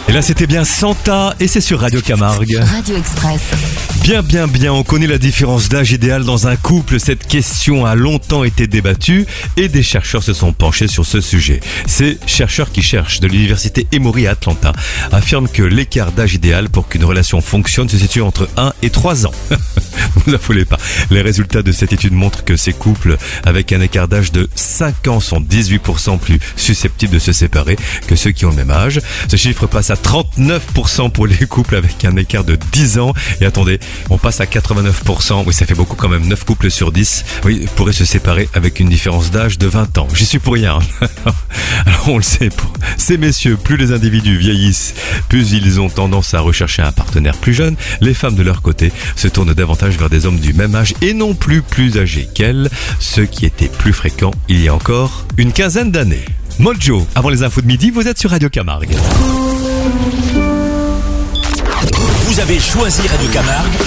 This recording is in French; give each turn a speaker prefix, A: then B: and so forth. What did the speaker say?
A: Et là c'était bien Santa et c'est sur Radio Camargue.
B: Radio Express.
A: Bien, on connaît la différence d'âge idéal dans un couple. Cette question a longtemps été débattue et des chercheurs se sont penchés sur ce sujet. Ces chercheurs qui cherchent de l'université Emory à Atlanta affirment que l'écart d'âge idéal pour qu'une relation fonctionne se situe entre 1 et 3 ans. Ne l'affolez pas. Les résultats de cette étude montrent que ces couples avec un écart d'âge de 5 ans sont 18% plus susceptibles de se séparer que ceux qui ont le même âge. Ce chiffre passe à 39% pour les couples avec un écart de 10 ans. Et attendez, on passe à 89%. Oui, ça fait beaucoup quand même. 9 couples sur 10 pourraient se séparer avec une différence d'âge de 20 ans. J'y suis pour rien. Alors on le sait, pour ces messieurs, plus les individus vieillissent, plus ils ont tendance à rechercher un partenaire plus jeune. Les femmes de leur côté se tournent davantage vers des hommes du même âge et non plus âgés qu'elles, ce qui était plus fréquent il y a encore une quinzaine d'années. Mojo, avant les infos de midi, vous êtes sur Radio Camargue.
C: Vous avez choisi Radio Camargue